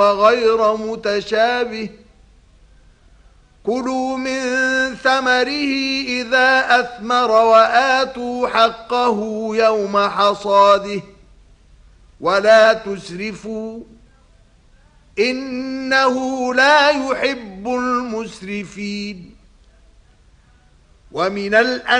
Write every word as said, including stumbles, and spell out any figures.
غير متشابه كلوا من ثمره إذا أثمر وآتوا حقه يوم حصاده ولا تسرفوا إنه لا يحب المسرفين ومن الأنعام